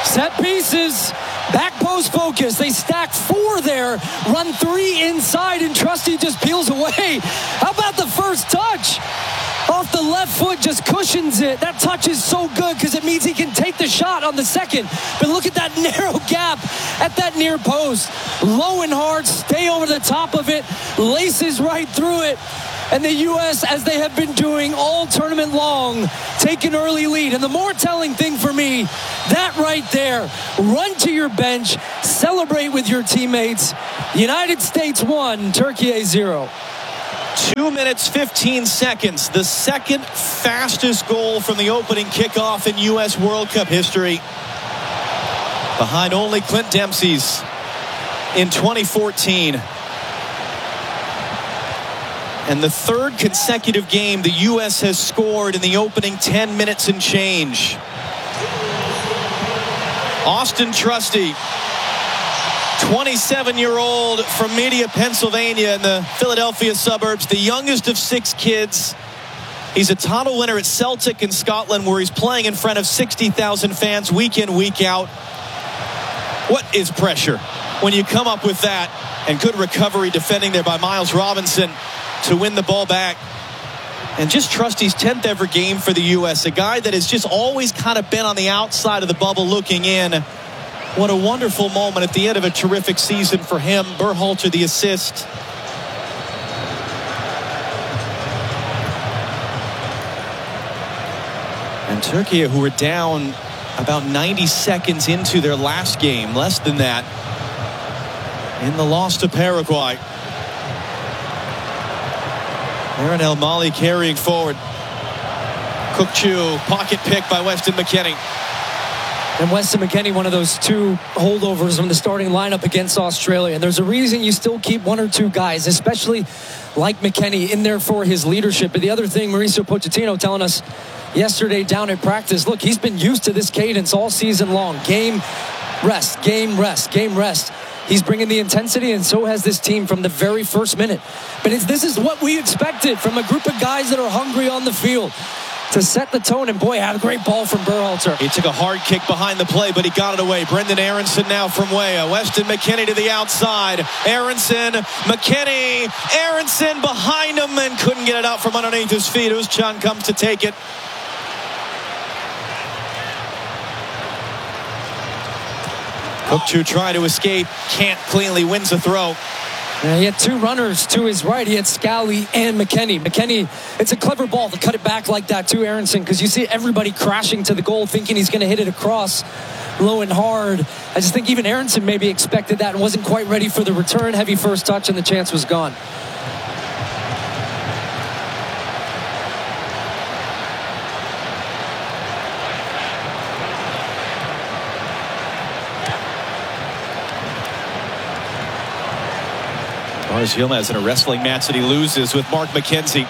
Set pieces. Back post focus. They stack 4 there. Run 3 inside, and Trusty just peels away. How about the first touch? Off the left foot, just cushions it. That touch is so good because it means he can take the shot on the second. But look at that narrow gap at that near post. Low and hard, stay over the top of it, laces right through it. And the U.S., as they have been doing all tournament long, take an early lead. And the more telling thing for me, that right there, run to your bench, celebrate with your teammates. United States 1, Turkey 0. 2 minutes, 15 seconds. The second fastest goal from the opening kickoff in U.S. World Cup history. Behind only Clint Dempsey's in 2014. And the third consecutive game the U.S. has scored in the opening 10 minutes and change. Austin Trusty, 27-year-old from Media, Pennsylvania in the Philadelphia suburbs, the youngest of 6 kids. He's a title winner at Celtic in Scotland, where he's playing in front of 60,000 fans week in, week out. What is pressure when you come up with that? And good recovery defending there by Miles Robinson to win the ball back. And just Trusty's 10th ever game for the U.S. A guy that has just always kind of been on the outside of the bubble looking in. What a wonderful moment at the end of a terrific season for him. Berhalter the assist. And Turkey, who were down about 90 seconds into their last game, less than that, in the loss to Paraguay. Aaron El Mali carrying forward. Kukçu, pocket pick by Weston McKennie. And Weston McKennie, one of those 2 holdovers from the starting lineup against Australia. And there's a reason you still keep 1 or 2 guys, especially like McKennie, in there for his leadership. But the other thing, Mauricio Pochettino telling us yesterday down at practice, look, he's been used to this cadence all season long. Game, rest, game, rest, game, rest. He's bringing the intensity, and so has this team from the very first minute. But this is what we expected from a group of guys that are hungry on the field to set the tone. And boy, had a great ball from Berhalter. He took a hard kick behind the play, but he got it away. Brendan Aronson now from Weah. Weston McKennie to the outside. Aronson, McKennie, Aronson behind him and couldn't get it out from underneath his feet. Özcan comes to take it. Kukçu trying to escape, can't cleanly, wins the throw. Yeah, he had 2 runners to his right. He had Scally and McKennie. McKennie, it's a clever ball to cut it back like that to Aronson, because you see everybody crashing to the goal thinking he's going to hit it across low and hard. I just think even Aronson maybe expected that and wasn't quite ready for the return. Heavy first touch, and the chance was gone. Lars Yilmaz in a wrestling match that he loses with Mark McKenzie.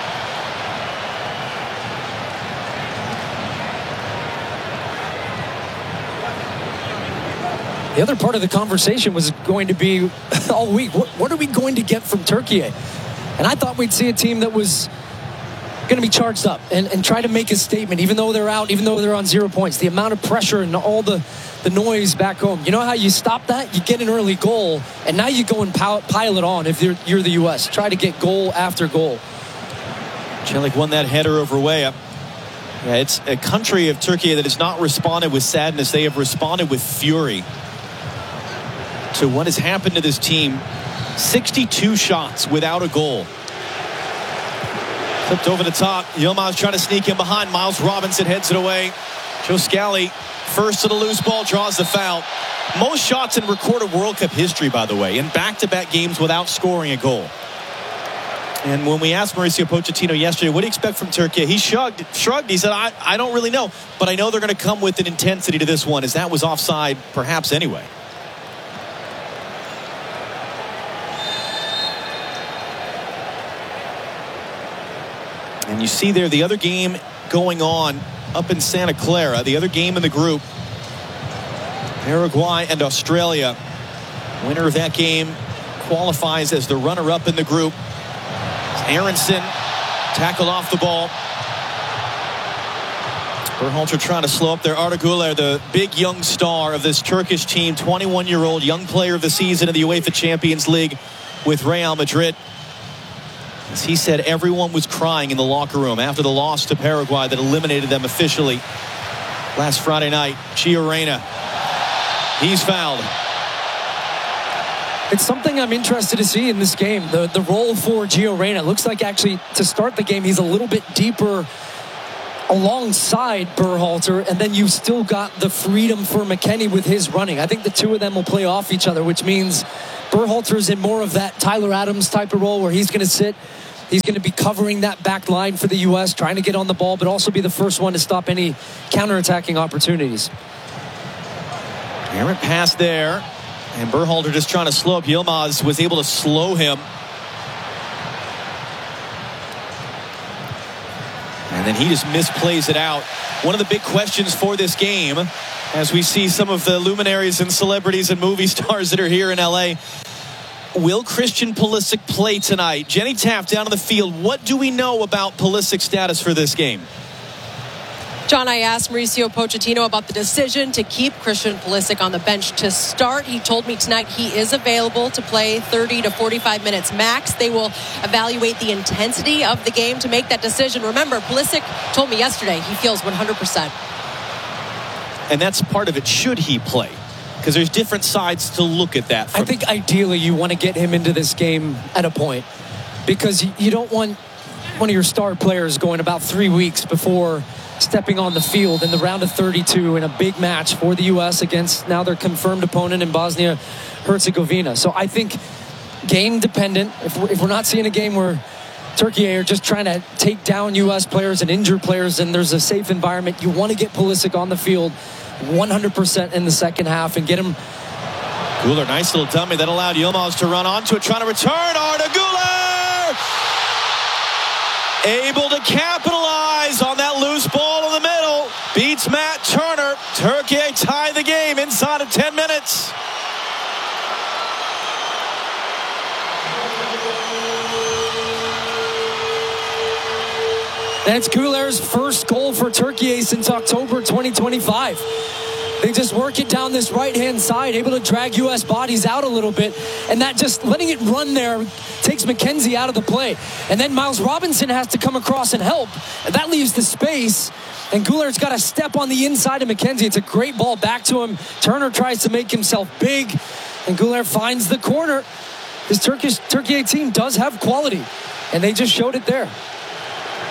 The other part of the conversation was going to be all week, what are we going to get from Turkey? And I thought we'd see a team that was going to be charged up and try to make a statement, even though they're out, even though they're on 0 points. The amount of pressure and all the noise back home. You know how you stop that? You get an early goal, and now you go and pile it on if you're the U.S. Try to get goal after goal. Celik won that header over Weah. Yeah, it's a country of Turkey that has not responded with sadness. They have responded with fury to what has happened to this team. 62 shots without a goal. Flipped over the top. Yilmaz trying to sneak in behind. Miles Robinson heads it away. Joe Scally, first to the loose ball, draws the foul. Most shots in recorded World Cup history, by the way, in back-to-back games without scoring a goal. And when we asked Mauricio Pochettino yesterday, what do you expect from Turkey? He shrugged. He said, I don't really know, but I know they're going to come with an intensity to this one, as that was offside perhaps anyway. And you see there the other game going on up in Santa Clara, the other game in the group. Paraguay and Australia. Winner of that game qualifies as the runner-up in the group. Aronson tackled off the ball. Berhalter trying to slow up there. Arda Güler, the big young star of this Turkish team, 21-year-old young player of the season in the UEFA Champions League with Real Madrid. As he said, everyone was crying in the locker room after the loss to Paraguay that eliminated them officially last Friday night. Gio Reyna, he's fouled. It's something I'm interested to see in this game. The role for Gio Reyna. Looks like actually to start the game, he's a little bit deeper alongside Berhalter, and then you still got the freedom for McKennie with his running. I think the two of them will play off each other, which means Berhalter's in more of that Tyler Adams type of role where he's going to sit. He's going to be covering that back line for the U.S., trying to get on the ball, but also be the first one to stop any counterattacking opportunities. Errant pass there. And Berhalter just trying to slow up. Yilmaz was able to slow him. And then he just misplays it out. One of the big questions for this game, as we see some of the luminaries and celebrities and movie stars that are here in LA, will Christian Pulisic play tonight? Jenny Taft down on the field. What do we know about Pulisic's status for this game? John, I asked Mauricio Pochettino about the decision to keep Christian Pulisic on the bench to start. He told me tonight he is available to play 30 to 45 minutes max. They will evaluate the intensity of the game to make that decision. Remember, Pulisic told me yesterday he feels 100%. And that's part of it. Should he play? Because there's different sides to look at that. I think ideally you want to get him into this game at a point, because you don't want one of your star players going about 3 weeks before stepping on the field in the round of 32 in a big match for the U.S. against now their confirmed opponent in Bosnia-Herzegovina. So I think game dependent. If we're not seeing a game where Turkey are just trying to take down U.S. players and injure players and there's a safe environment, you want to get Pulisic on the field 100% in the second half and get him. Güler, nice little dummy that allowed Yilmaz to run onto it, trying to return. Arda Güler able to capitalize on that loose ball in the middle. Beats Matt Turner. Turkey tie the game inside of 10 minutes. That's Güler's first goal for Turkey since October 2025. They just work it down this right-hand side, able to drag U.S. bodies out a little bit. And that just letting it run there takes McKenzie out of the play. And then Miles Robinson has to come across and help. And that leaves the space. And Güler's got to step on the inside of McKenzie. It's a great ball back to him. Turner tries to make himself big. And Güler finds the corner. This Turkey team does have quality. And they just showed it there.